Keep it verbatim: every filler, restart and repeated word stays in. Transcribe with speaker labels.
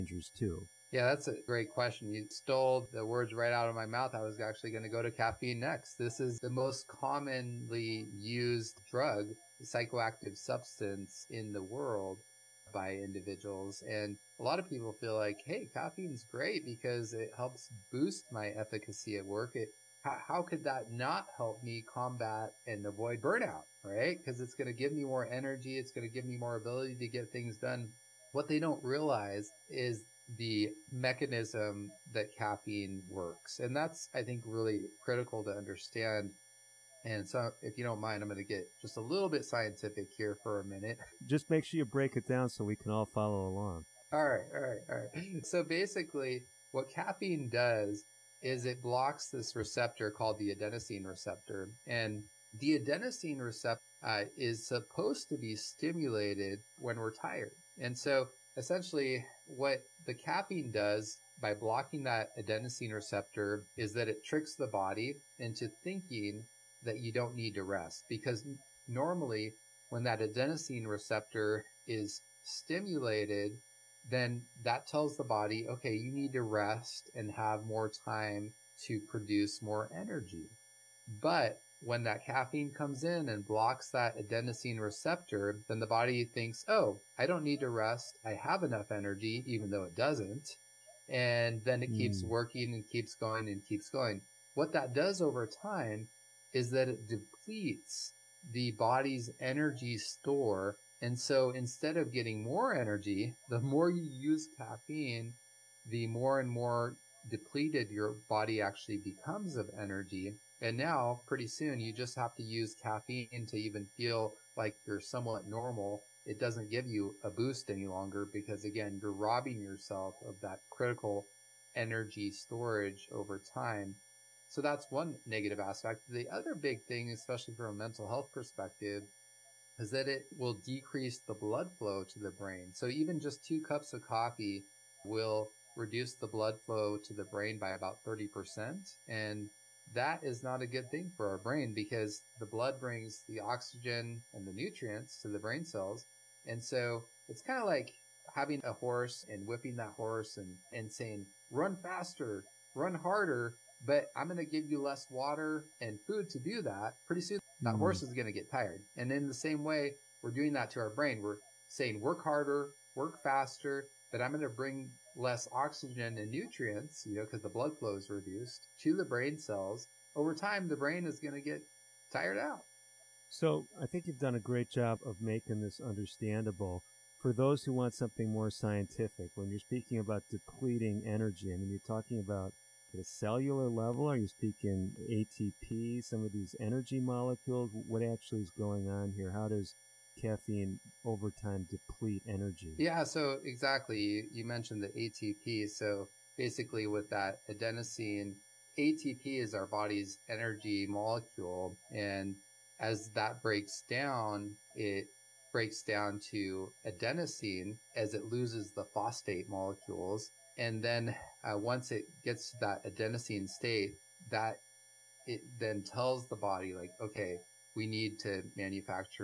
Speaker 1: dangers too?
Speaker 2: Yeah, that's a great question. You stole the words right out of my mouth. I was actually going to go to caffeine next. This is the most commonly used drug, psychoactive substance in the world by individuals. And a lot of people feel like, hey, caffeine's great because it helps boost my efficacy at work. It, how, how could that not help me combat and avoid burnout, right? Because it's going to give me more energy. It's going to give me more ability to get things done. What they don't realize is the mechanism that caffeine works. And that's, I think, really critical to understand. And so if you don't mind, I'm going to get just a little bit scientific here for a minute.
Speaker 1: Just make sure you break it down so we can all follow along.
Speaker 2: All right, all right, all right. So basically, what caffeine does is it blocks this receptor called the adenosine receptor. And the adenosine receptor uh, is supposed to be stimulated when we're tired. And so essentially, what the caffeine does by blocking that adenosine receptor is that it tricks the body into thinking that you don't need to rest. Because normally, when that adenosine receptor is stimulated, then that tells the body, okay, you need to rest and have more time to produce more energy. But when that caffeine comes in and blocks that adenosine receptor, then the body thinks, oh, I don't need to rest. I have enough energy, even though it doesn't. And then it mm. keeps working and keeps going and keeps going. What that does over time is that it depletes the body's energy store. And so instead of getting more energy, the more you use caffeine, the more and more depleted your body actually becomes of energy. And now, pretty soon, you just have to use caffeine to even feel like you're somewhat normal. It doesn't give you a boost any longer because, again, you're robbing yourself of that critical energy storage over time. So that's one negative aspect. The other big thing, especially from a mental health perspective, is that it will decrease the blood flow to the brain. So even just two cups of coffee will reduce the blood flow to the brain by about thirty percent. And that is not a good thing for our brain because the blood brings the oxygen and the nutrients to the brain cells. And so it's kind of like having a horse and whipping that horse and, and saying, run faster, run harder, but I'm going to give you less water and food to do that. Pretty soon that mm. horse is going to get tired. And in the same way, we're doing that to our brain. We're saying work harder, work faster, but I'm going to bring less oxygen and nutrients, you know, because the blood flow is reduced to the brain cells. Over time, the brain is going to get tired out.
Speaker 1: So I think you've done a great job of making this understandable. For those who want something more scientific, when you're speaking about depleting energy, I mean, you're talking about at a cellular level? Are you speaking A T P, some of these energy molecules? What actually is going on here? How does caffeine over time deplete energy?
Speaker 2: Yeah, so exactly. You, you mentioned the A T P. So basically with that adenosine, A T P is our body's energy molecule. And as that breaks down, it breaks down to adenosine as it loses the phosphate molecules. And then uh, once it gets to that adenosine state, that it then tells the body like, okay, we need to manufacture